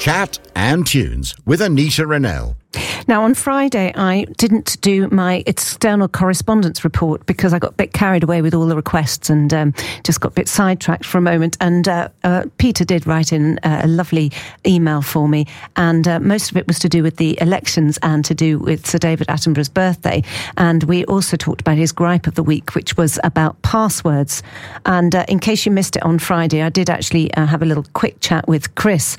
Chat and Tunes with Anita Rennell. Now, on Friday, I didn't do my external correspondence report because I got a bit carried away with all the requests and just got a bit sidetracked for a moment. And Peter did write in a lovely email for me, and most of it was to do with the elections and to do with Sir David Attenborough's birthday. And we also talked about his gripe of the week, which was about passwords. And in case you missed it on Friday, I did actually have a little quick chat with Chris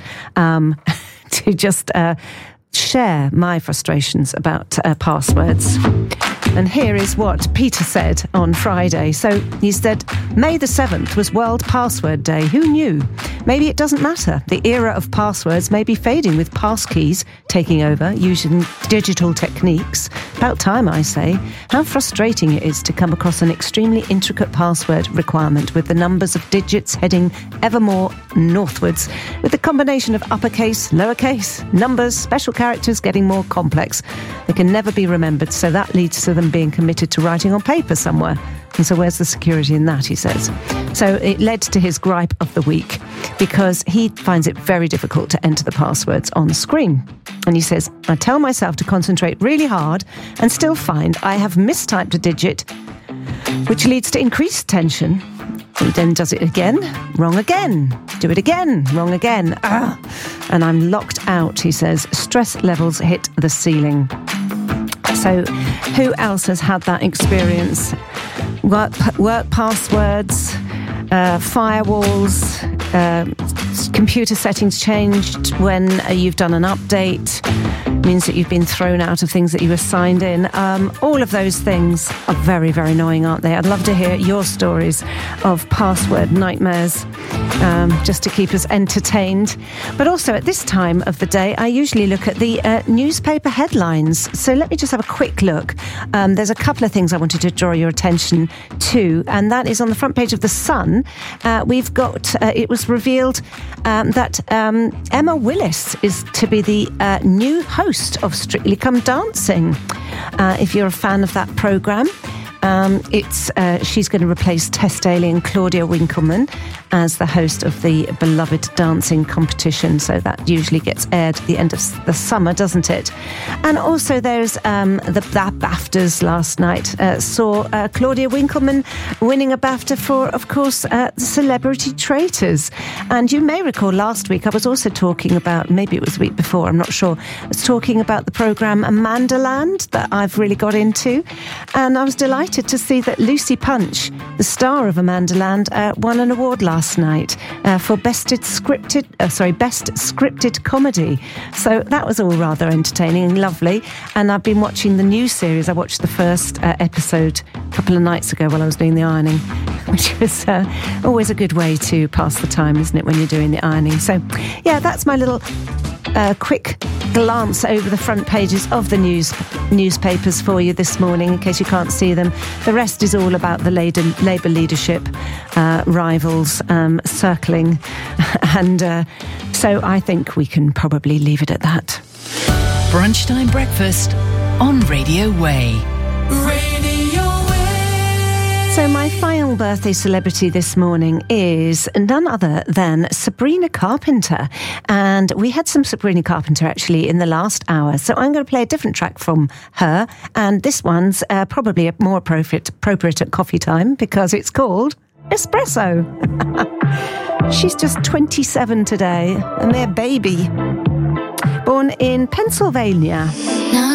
to just share my frustrations about passwords. And here is what Peter said on Friday. So he said, May the 7th was World Password Day. Who knew? Maybe it doesn't matter. The era of passwords may be fading with passkeys taking over, using digital techniques. About time, I say. How frustrating it is to come across an extremely intricate password requirement with the numbers of digits heading ever more northwards, with the combination of uppercase, lowercase, numbers, special characters getting more complex. They can never be remembered, so that leads to them being committed to writing on paper somewhere. And so where's the security in that, he says. So it led to his gripe of the week because he finds it very difficult to enter the passwords on the screen. And he says, I tell myself to concentrate really hard and still find I have mistyped a digit, which leads to increased tension. He then does it again, wrong again, do it again, wrong again. And I'm locked out, he says. Stress levels hit the ceiling. So who else has had that experience? Work passwords, firewalls, computer settings changed when you've done an update, means that you've been thrown out of things that you were signed in. All of those things are very, very annoying, aren't they? I'd love to hear your stories of password nightmares, just to keep us entertained. But also at this time of the day, I usually look at the newspaper headlines. So let me just have a quick look. There's a couple of things I wanted to draw your attention to, and that is on the front page of The Sun. We've got, it was revealed that Emma Willis is to be the new host of Strictly Come Dancing. If you're a fan of that programme, she's going to replace Tess Daly and Claudia Winkleman as the host of the beloved dancing competition. So that usually gets aired at the end of the summer, doesn't it? And also there's the BAFTAs last night. Saw Claudia Winkleman winning a BAFTA for, of course, Celebrity Traitors. And you may recall last week I was also talking about, maybe it was the week before, I'm not sure, I was talking about the programme Amandaland that I've really got into. And I was delighted to see that Lucy Punch, the star of Amandaland, won an award last night for best scripted comedy. So that was all rather entertaining and lovely. And I've been watching the new series. I watched the first episode a couple of nights ago while I was doing the ironing, which was always a good way to pass the time, isn't it, when you're doing the ironing? So yeah, that's my little quick glance over the front pages of the newspapers for you this morning, in case you can't see them. The rest is all about the Labour leadership rivals circling, and so I think we can probably leave it at that. Brunchtime breakfast on Radio Way. So my final birthday celebrity this morning is none other than Sabrina Carpenter. And we had some Sabrina Carpenter actually in the last hour. So I'm going to play a different track from her. And this one's probably more appropriate at coffee time because it's called Espresso. She's just 27 today, a mere baby. Born in Pennsylvania.